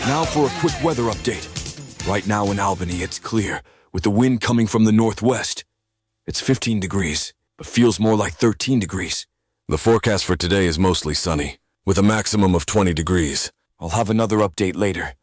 Now for a quick weather update. Right now in Albany, it's clear, with the wind coming from the northwest. It's 15 degrees, but feels more like 13 degrees. The forecast for today is mostly sunny, with a maximum of 20 degrees. I'll have another update later.